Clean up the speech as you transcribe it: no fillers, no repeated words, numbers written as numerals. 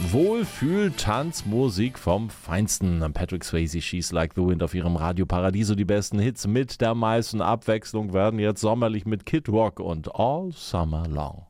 Wohlfühl-Tanzmusik vom Feinsten. Patrick Swayze, She's Like the Wind auf ihrem Radio Paradiso. Die besten Hits mit der meisten Abwechslung werden jetzt sommerlich mit Kid Rock und All Summer Long.